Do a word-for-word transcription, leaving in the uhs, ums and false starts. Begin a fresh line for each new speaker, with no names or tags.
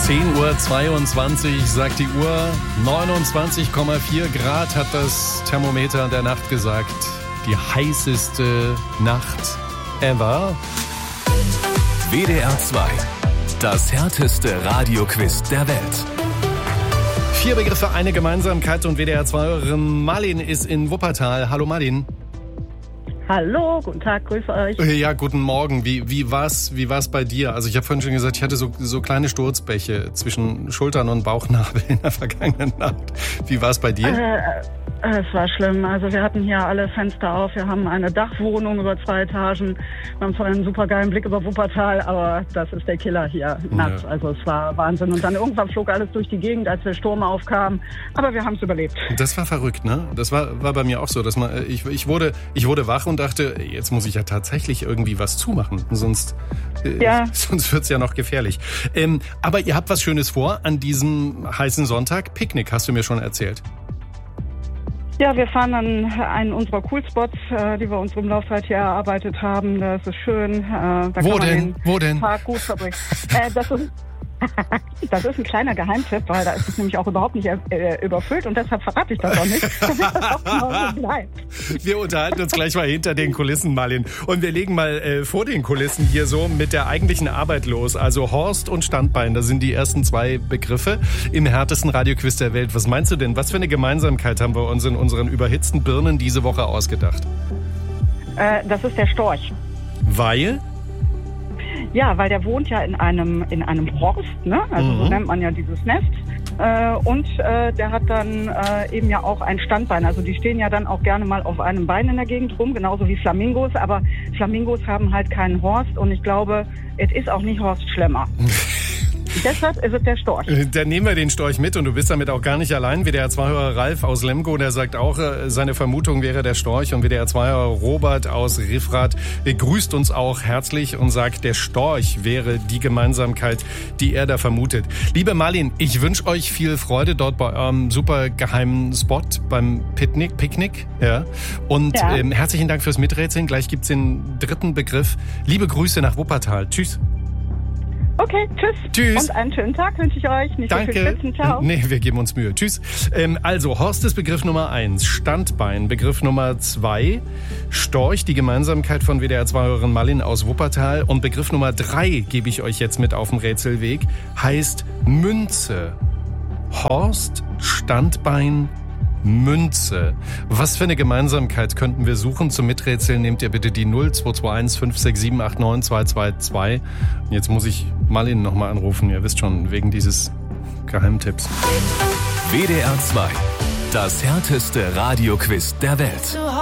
zehn Uhr zweiundzwanzig sagt die Uhr. neunundzwanzig Komma vier Grad hat das Thermometer der Nacht gesagt. Die heißeste Nacht ever.
W D R zwei. Das härteste Radioquiz der Welt.
Vier Begriffe, eine Gemeinsamkeit und W D R zwei-Hörerin Marlin ist in Wuppertal. Hallo Marlin.
Hallo, guten Tag, grüße euch.
Ja, guten Morgen. Wie, wie war's, wie war's bei dir? Also ich habe vorhin schon gesagt, ich hatte so, so kleine Sturzbäche zwischen Schultern und Bauchnabel in der vergangenen Nacht. Wie war's bei dir?
Äh, es war schlimm. Also wir hatten hier alle Fenster auf. Wir haben eine Dachwohnung über zwei Etagen. Wir haben zwar einen super geilen Blick über Wuppertal, aber das ist der Killer hier nachts. Ja. Also es war Wahnsinn. Und dann irgendwann flog alles durch die Gegend, als der Sturm aufkam. Aber wir haben es überlebt.
Das war verrückt, ne? Das war, war bei mir auch so. Dass man, ich, ich, wurde, ich wurde wach und dachte, jetzt muss ich ja tatsächlich irgendwie was zumachen. Sonst, äh,
ja.
sonst wird's ja noch gefährlich. Ähm, aber ihr habt was Schönes vor an diesem heißen Sonntag. Picknick, hast du mir schon erzählt.
Ja, wir fahren an einen unserer Coolspots, äh, die wir uns im Laufzeit hier erarbeitet haben. Das ist schön. Äh, da
Wo
kann man
denn?
den
Wo denn?
Tag gut verbringen. äh, das ist Das ist ein kleiner Geheimtipp, weil da ist es nämlich auch überhaupt nicht äh, überfüllt und deshalb verrate ich das auch nicht, damit das auch mal so bleibt.
Wir unterhalten uns gleich mal hinter den Kulissen, Marlin. Und wir legen mal äh, vor den Kulissen hier so mit der eigentlichen Arbeit los. Also Horst und Standbein, das sind die ersten zwei Begriffe im härtesten Radioquiz der Welt. Was meinst du denn? Was für eine Gemeinsamkeit haben wir uns in unseren überhitzten Birnen diese Woche ausgedacht?
Äh, das ist der Storch.
Weil?
Ja, weil der wohnt ja in einem in einem Horst, ne? Also mhm. so nennt man ja dieses Nest. Äh, und äh, der hat dann äh, eben ja auch ein Standbein. Also die stehen ja dann auch gerne mal auf einem Bein in der Gegend rum, genauso wie Flamingos. Aber Flamingos haben halt keinen Horst und ich glaube, es ist auch nicht Horst Schlemmer. Deshalb ist es der Storch.
Dann nehmen wir den Storch mit und du bist damit auch gar nicht allein. W D R zwei-Hörer Ralf aus Lemgo, der sagt auch, seine Vermutung wäre der Storch. Und W D R zwei-Hörer Robert aus Riffrath grüßt uns auch herzlich und sagt, der Storch wäre die Gemeinsamkeit, die er da vermutet. Liebe Marlin, ich wünsche euch viel Freude dort bei eurem super geheimen Spot beim Picknick. Picknick ja. Und
ja.
Ähm, herzlichen Dank fürs Miträtseln. Gleich gibt's den dritten Begriff. Liebe Grüße nach Wuppertal. Tschüss.
Okay, tschüss.
Tschüss.
Und einen schönen Tag wünsche ich euch. Nicht
Danke.
so viel Spitzen. Ciao.
Nee, wir geben uns Mühe. Tschüss. Ähm, also, Horst ist Begriff Nummer eins. Standbein, Begriff Nummer zwei. Storch, die Gemeinsamkeit von W D R zwei-Hörerin Marlin aus Wuppertal. Und Begriff Nummer drei gebe ich euch jetzt mit auf dem Rätselweg. Heißt Münze. Horst, Standbein, Münze. Was für eine Gemeinsamkeit könnten wir suchen? Zum Miträtseln nehmt ihr bitte die null zwei zwei eins fünf sechs sieben acht neun zwei zwei zwei. Und jetzt muss ich Marlin nochmal anrufen. Ihr wisst schon, wegen dieses Geheimtipps.
W D R zwei. Das härteste Radioquiz der Welt.